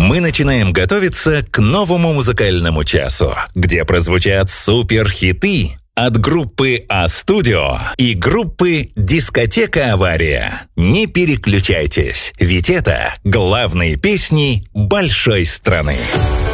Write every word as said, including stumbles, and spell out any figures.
Мы начинаем готовиться к новому музыкальному часу, где прозвучат суперхиты от группы А-Студио и группы «Дискотека Авария». Не переключайтесь, ведь это главные песни большой страны.